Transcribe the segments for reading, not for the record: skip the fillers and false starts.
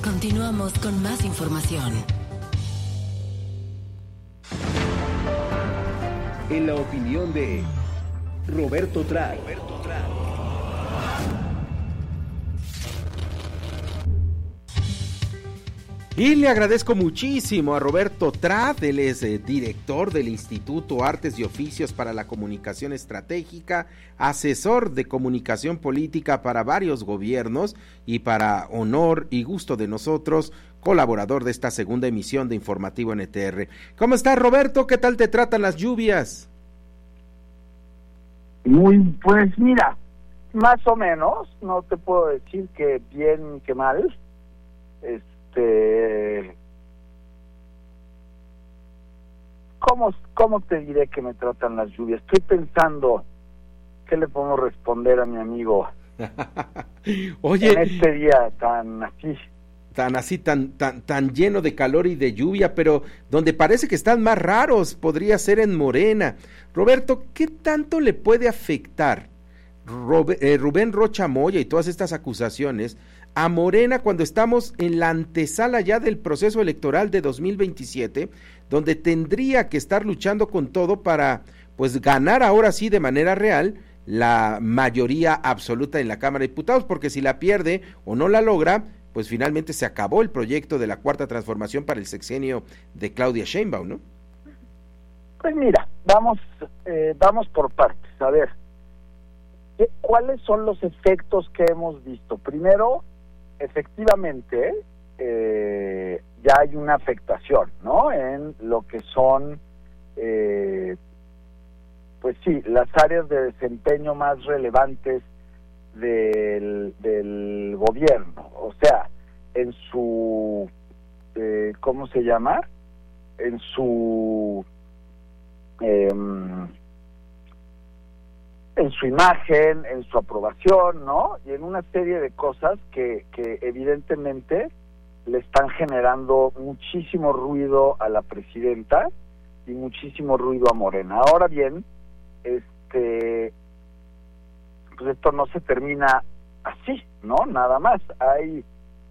Continuamos con más información. En la opinión de Roberto Trad. Y le agradezco muchísimo a Roberto Trad, él es director del Instituto Artes y Oficios para la Comunicación Estratégica, asesor de comunicación política para varios gobiernos y para honor y gusto de nosotros, colaborador de esta segunda emisión de Informativo NTR. ¿Cómo estás, Roberto? ¿Qué tal te tratan las lluvias? Pues mira, más o menos, no te puedo decir que bien ni que mal. ¿Cómo te diré que me tratan las lluvias? Estoy pensando qué le podemos responder a mi amigo. Oye, en este día tan lleno de calor y de lluvia, pero donde parece que están más raros podría ser en Morena. Roberto, ¿qué tanto le puede afectar Rubén Rocha Moya y todas estas acusaciones a Morena cuando estamos en la antesala ya del proceso electoral de 2027, donde tendría que estar luchando con todo para pues ganar ahora sí de manera real la mayoría absoluta en la Cámara de Diputados, porque si la pierde o no la logra, pues finalmente se acabó el proyecto de la Cuarta Transformación para el sexenio de Claudia Sheinbaum, ¿no? Pues mira, vamos por partes. A ver, ¿cuáles son los efectos que hemos visto? Primero, efectivamente, ya hay una afectación, ¿no? En lo que son, pues sí, las áreas de desempeño más relevantes del gobierno. O sea, en su, ¿cómo se llama? En su imagen, en su aprobación, ¿no? Y en una serie de cosas que evidentemente le están generando muchísimo ruido a la presidenta y muchísimo ruido a Morena. Ahora bien, pues esto no se termina así, ¿no? Nada más. Hay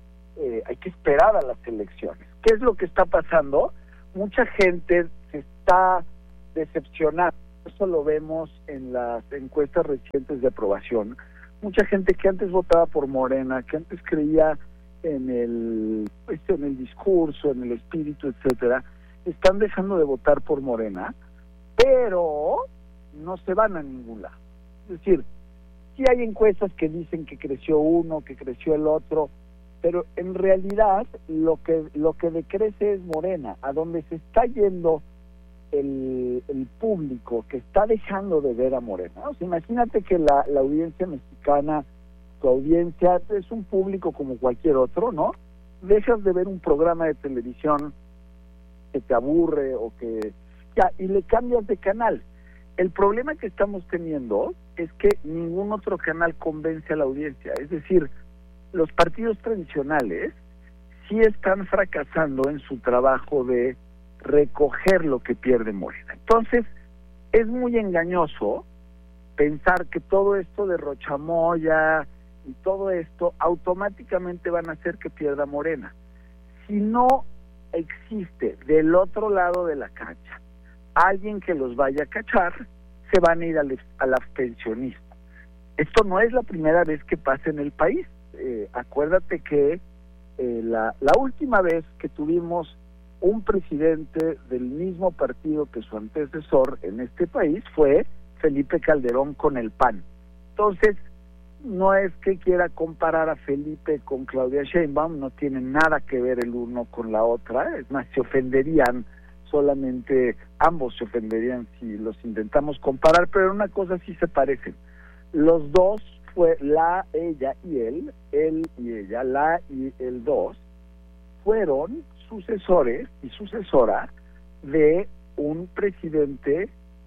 que esperar a las elecciones. ¿Qué es lo que está pasando? Mucha gente se está decepcionando. Eso lo vemos en las encuestas recientes de aprobación. Mucha gente que antes votaba por Morena, que antes creía en el discurso, en el espíritu, etcétera, están dejando de votar por Morena, pero no se van a ningún lado. Es decir, sí hay encuestas que dicen que creció uno, que creció el otro, pero en realidad lo que decrece es Morena. A donde se está yendo el público, que está dejando de ver a Morena. O sea, imagínate que la audiencia mexicana, tu audiencia es un público como cualquier otro, ¿no? Dejas de ver un programa de televisión que te aburre o que y le cambias de canal. El problema que estamos teniendo es que ningún otro canal convence a la audiencia. Es decir, los partidos tradicionales sí están fracasando en su trabajo de recoger lo que pierde Morena. Entonces, es muy engañoso pensar que todo esto de Rocha Moya y todo esto automáticamente van a hacer que pierda Morena. Si no existe del otro lado de la cancha alguien que los vaya a cachar, se van a ir al abstencionismo. Esto no es la primera vez que pasa en el país. Acuérdate que la última vez que tuvimos un presidente del mismo partido que su antecesor en este país fue Felipe Calderón con el PAN. Entonces, no es que quiera comparar a Felipe con Claudia Sheinbaum, no tienen nada que ver el uno con la otra, es más, se ofenderían, solamente ambos se ofenderían si los intentamos comparar, pero en una cosa sí se parecen. Los dos, fue ella y él y ella, la y el dos, fueron sucesores y sucesora de un presidente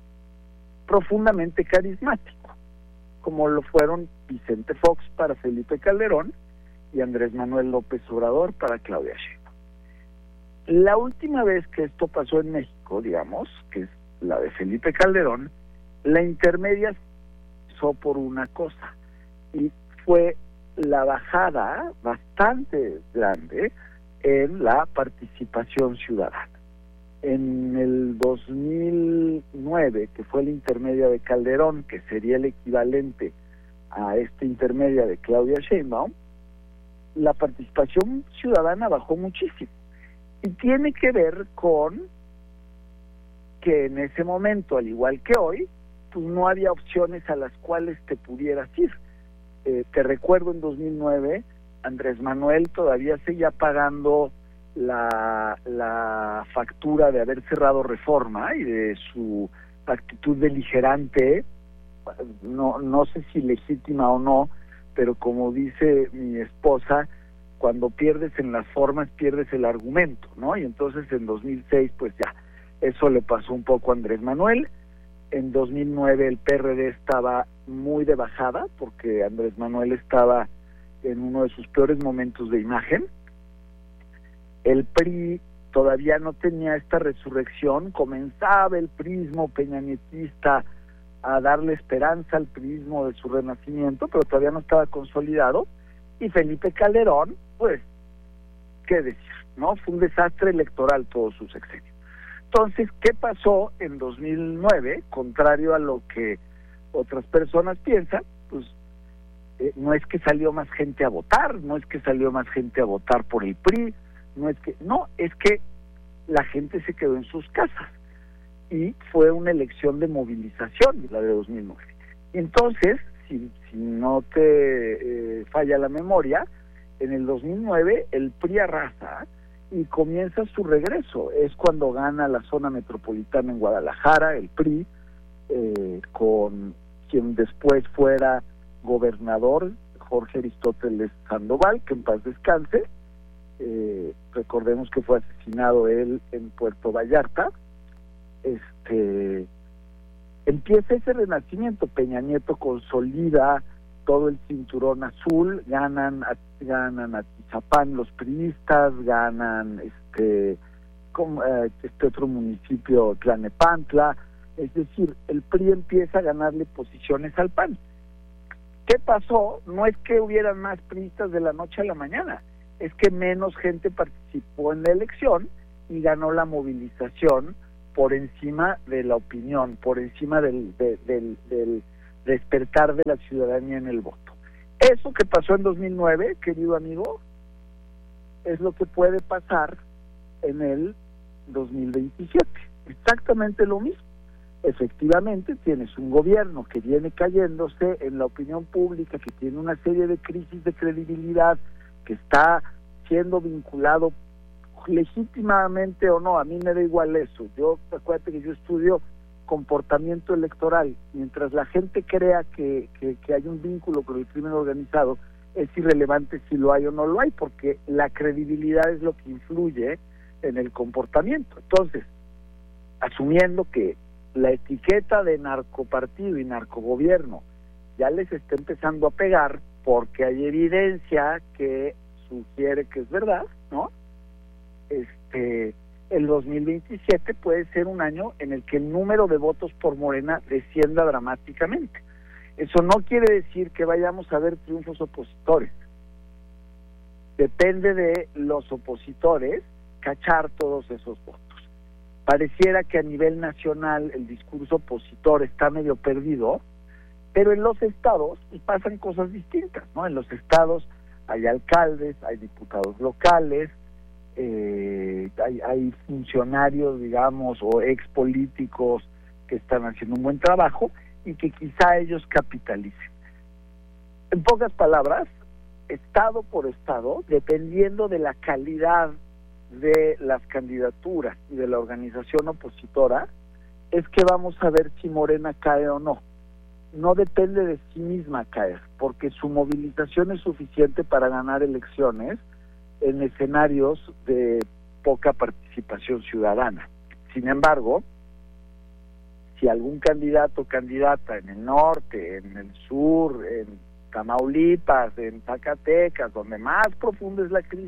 profundamente carismático, como lo fueron Vicente Fox para Felipe Calderón y Andrés Manuel López Obrador para Claudia Sheinbaum. La última vez que esto pasó en México, digamos, que es la de Felipe Calderón, la intermedia pasó por una cosa, y fue la bajada bastante grande en la participación ciudadana. En el 2009, que fue la intermedia de Calderón, que sería el equivalente a esta intermedia de Claudia Sheinbaum, la participación ciudadana bajó muchísimo. Y tiene que ver con que en ese momento, al igual que hoy, pues no había opciones a las cuales te pudieras ir. Te recuerdo, en 2009, Andrés Manuel todavía seguía pagando la factura de haber cerrado Reforma y de su actitud beligerante, no sé si legítima o no, pero como dice mi esposa, cuando pierdes en las formas, pierdes el argumento, ¿no? Y entonces en 2006, pues ya, eso le pasó un poco a Andrés Manuel. En 2009 el PRD estaba muy de bajada, porque Andrés Manuel estaba en uno de sus peores momentos de imagen. El PRI todavía no tenía esta resurrección, comenzaba el prismo peñanietista a darle esperanza al prismo de su renacimiento, pero todavía no estaba consolidado, y Felipe Calderón, pues, qué decir, ¿no? Fue un desastre electoral todo su sexenio. Entonces, ¿qué pasó en 2009? Contrario a lo que otras personas piensan, pues no es que salió más gente a votar, no es que salió más gente a votar por el PRI, es que la gente se quedó en sus casas y fue una elección de movilización, la de 2009. Y entonces, si no te falla la memoria, en el 2009 el PRI arrasa y comienza su regreso. Es cuando gana la zona metropolitana en Guadalajara, el PRI, con quien después fuera gobernador, Jorge Aristóteles Sandoval, que en paz descanse. Recordemos que fue asesinado él en Puerto Vallarta. Empieza ese renacimiento. Peña Nieto consolida todo el cinturón azul, ganan Atizapán los priistas, ganan este otro municipio, Tlalnepantla. Es decir, el PRI empieza a ganarle posiciones al PAN. ¿Qué pasó? No es que hubieran más priistas de la noche a la mañana, es que menos gente participó en la elección y ganó la movilización por encima de la opinión, por encima del despertar de la ciudadanía en el voto. Eso que pasó en 2009, querido amigo, es lo que puede pasar en el 2027. Exactamente lo mismo. Efectivamente, tienes un gobierno que viene cayéndose en la opinión pública, que tiene una serie de crisis de credibilidad, que está siendo vinculado legítimamente o no, a mí me da igual eso. Acuérdate que yo estudio comportamiento electoral. Mientras la gente crea que hay un vínculo con el crimen organizado, es irrelevante si lo hay o no lo hay, porque la credibilidad es lo que influye en el comportamiento. Entonces, asumiendo que la etiqueta de narcopartido y narcogobierno ya les está empezando a pegar, porque hay evidencia que sugiere que es verdad, ¿no? El 2027 puede ser un año en el que el número de votos por Morena descienda dramáticamente. Eso no quiere decir que vayamos a ver triunfos opositores. Depende de los opositores cachar todos esos votos. Pareciera que a nivel nacional el discurso opositor está medio perdido, pero en los estados pasan cosas distintas, ¿no? En los estados hay alcaldes, hay diputados locales, hay funcionarios, digamos, o expolíticos que están haciendo un buen trabajo y que quizá ellos capitalicen. En pocas palabras, estado por estado, dependiendo de la calidad de las candidaturas y de la organización opositora, es que vamos a ver si Morena cae o no. No depende de sí misma caer, porque su movilización es suficiente para ganar elecciones en escenarios de poca participación ciudadana. Sin embargo, si algún candidato o candidata en el norte, en el sur, en Tamaulipas, en Zacatecas, donde más profunda es la crisis,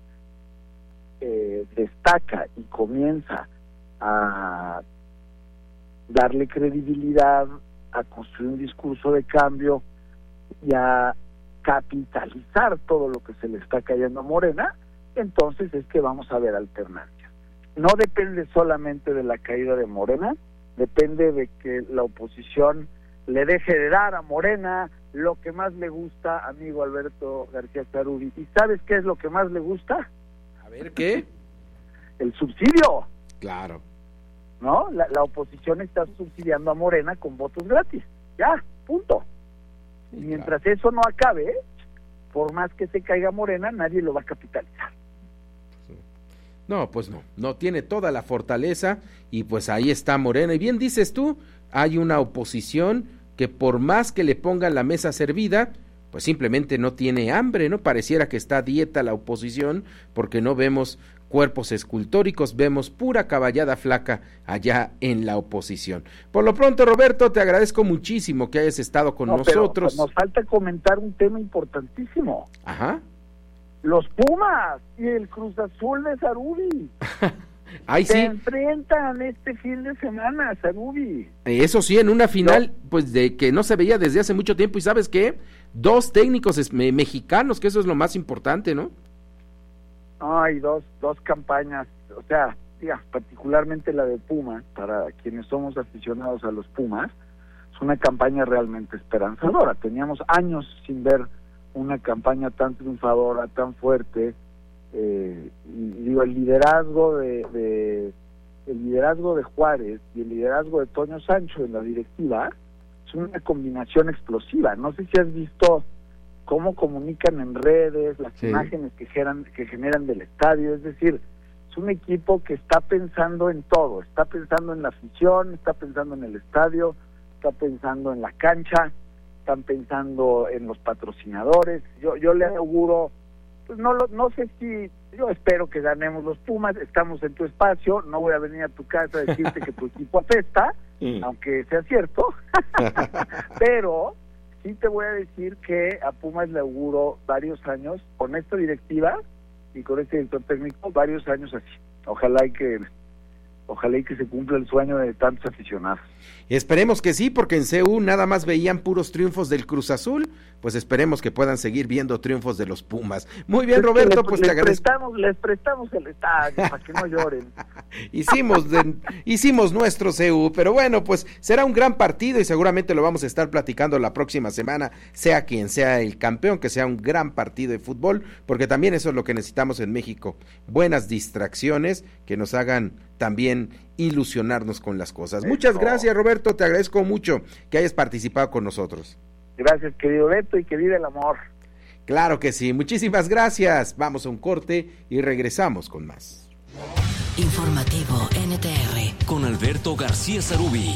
destaca y comienza a darle credibilidad, a construir un discurso de cambio y a capitalizar todo lo que se le está cayendo a Morena, entonces es que vamos a ver alternancias. No depende solamente de la caída de Morena, depende de que la oposición le deje de dar a Morena lo que más le gusta, amigo Alberto García Zarubi. ¿Y sabes qué es lo que más le gusta? A ver, ¿qué? El subsidio. Claro. ¿No? La oposición está subsidiando a Morena con votos gratis. Ya, punto. Sí, y mientras eso no acabe, por más que se caiga Morena, nadie lo va a capitalizar. No, pues no tiene toda la fortaleza y pues ahí está Morena. Y bien dices tú, hay una oposición que por más que le pongan la mesa servida, pues simplemente no tiene hambre, ¿no? Pareciera que está a dieta la oposición porque no vemos cuerpos escultóricos, vemos pura caballada flaca allá en la oposición. Por lo pronto, Roberto, te agradezco muchísimo que hayas estado con nosotros. Pero nos falta comentar un tema importantísimo. Ajá. Los Pumas y el Cruz Azul de Zarubi. Ahí se sí. enfrentan este fin de semana, Zarubi. Eso sí, en una final, pues de que no se veía desde hace mucho tiempo. ¿Y sabes qué? 2 técnicos mexicanos, que eso es lo más importante, ¿no? Hay dos campañas, o sea, particularmente la de Pumas, para quienes somos aficionados a los Pumas, es una campaña realmente esperanzadora. Teníamos años sin ver una campaña tan triunfadora, tan fuerte, y digo, el liderazgo de Juárez y el liderazgo de Toño Sancho en la directiva es una combinación explosiva. No sé si has visto cómo comunican en redes, las imágenes que generan del estadio. Es decir, es un equipo que está pensando en todo, está pensando en la afición, está pensando en el estadio, está pensando en la cancha, están pensando en los patrocinadores. Yo le auguro, pues no sé si, yo espero que ganemos los Pumas. Estamos en tu espacio, no voy a venir a tu casa a decirte que tu equipo apesta, aunque sea cierto, pero sí te voy a decir que a Pumas le auguro varios años con esta directiva y con este director técnico, varios años así. Ojalá y que se cumpla el sueño de tantos aficionados. Esperemos que sí, porque en CU nada más veían puros triunfos del Cruz Azul, pues esperemos que puedan seguir viendo triunfos de los Pumas. Muy bien, Roberto, pues te agradezco. Les prestamos el estadio para que no lloren. Hicimos nuestro CU, pero bueno, pues será un gran partido y seguramente lo vamos a estar platicando la próxima semana, sea quien sea el campeón, que sea un gran partido de fútbol, porque también eso es lo que necesitamos en México, buenas distracciones que nos hagan también ilusionarnos con las cosas. Muchas gracias, Roberto, te agradezco mucho que hayas participado con nosotros. Gracias, querido Beto, y que vive el amor. Claro que sí, muchísimas gracias. Vamos a un corte y regresamos con más. Informativo NTR con Alberto García Zarubi.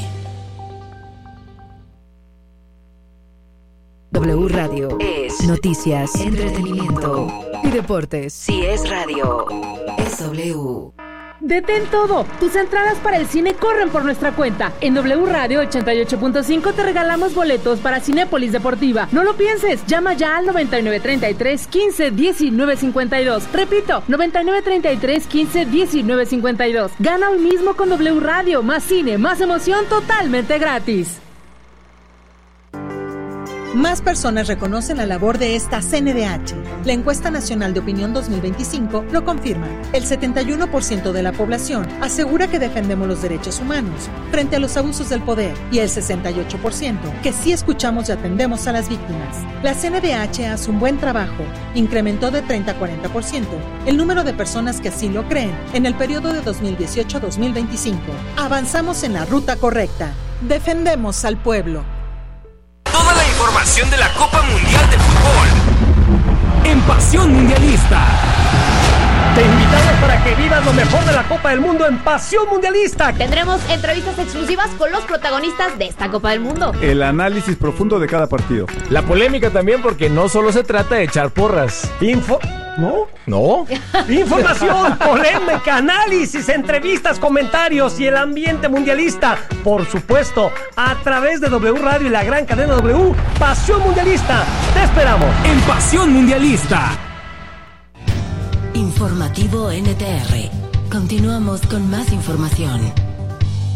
W Radio es noticias, entretenimiento y deportes. Si es radio, es W. Detén todo, tus entradas para el cine corren por nuestra cuenta. En W Radio 88.5 te regalamos boletos para Cinépolis Deportiva. No lo pienses, llama ya al 9933 15 19 52. Repito, 9933 15 19 52. Gana hoy mismo con W Radio, más cine, más emoción, totalmente gratis. Más personas reconocen la labor de esta CNDH. La encuesta nacional de opinión 2025 lo confirma. El 71% de la población asegura que defendemos los derechos humanos frente a los abusos del poder y el 68% que sí escuchamos y atendemos a las víctimas. La CNDH hace un buen trabajo. Incrementó de 30 a 40% el número de personas que así lo creen en el periodo de 2018 a 2025. Avanzamos en la ruta correcta. Defendemos al pueblo. Toda la información de la Copa Mundial de Fútbol en Pasión Mundialista. Te invitamos para que vivas lo mejor de la Copa del Mundo en Pasión Mundialista. Tendremos entrevistas exclusivas con los protagonistas de esta Copa del Mundo. El análisis profundo de cada partido. La polémica también, porque no solo se trata de echar porras. No. Información, polémica, análisis, entrevistas, comentarios y el ambiente mundialista. Por supuesto, a través de W Radio y la gran cadena W, Pasión Mundialista. Te esperamos en Pasión Mundialista. Informativo NTR. Continuamos con más información.